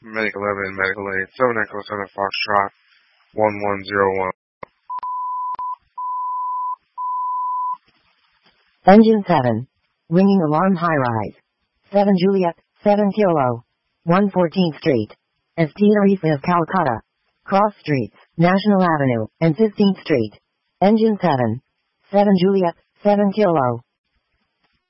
Medic 11, Medical Aid, 7 Echo 7 Foxtrot, 1101. Engine 7. Ringing alarm high rise. 7 Juliet, 7 Kilo. 114th Street. ST Tarifa of Calcutta. Cross Streets, National Avenue, and 15th Street. Engine 7. 7 Juliet, 7 Kilo.